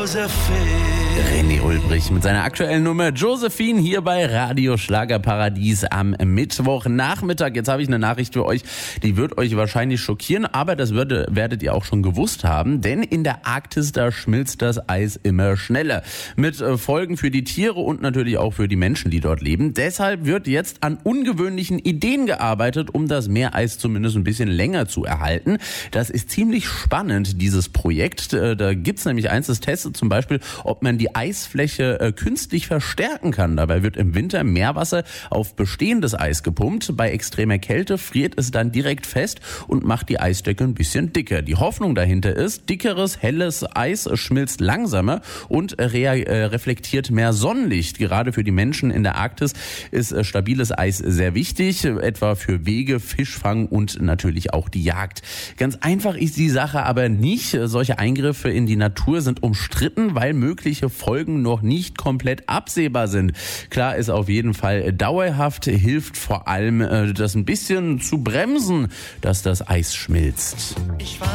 René Ulbrich mit seiner aktuellen Nummer Josephine hier bei Radio Schlagerparadies am Mittwochnachmittag. Jetzt habe ich eine Nachricht für euch, die wird euch wahrscheinlich schockieren, aber das werdet ihr auch schon gewusst haben, denn in der Arktis, da schmilzt das Eis immer schneller. Mit Folgen für die Tiere und natürlich auch für die Menschen, die dort leben. Deshalb wird jetzt an ungewöhnlichen Ideen gearbeitet, um das Meereis zumindest ein bisschen länger zu erhalten. Das ist ziemlich spannend, dieses Projekt. Da gibt's nämlich eins, das testet zum Beispiel, ob man die Eisfläche künstlich verstärken kann. Dabei wird im Winter Meerwasser auf bestehendes Eis gepumpt. Bei extremer Kälte friert es dann direkt fest und macht die Eisdecke ein bisschen dicker. Die Hoffnung dahinter ist, dickeres, helles Eis schmilzt langsamer und reflektiert mehr Sonnenlicht. Gerade für die Menschen in der Arktis ist stabiles Eis sehr wichtig, etwa für Wege, Fischfang und natürlich auch die Jagd. Ganz einfach ist die Sache aber nicht. Solche Eingriffe in die Natur sind umstritten, weil mögliche Folgen noch nicht komplett absehbar sind. Klar ist auf jeden Fall, dauerhaft hilft vor allem, das ein bisschen zu bremsen, dass das Eis schmilzt.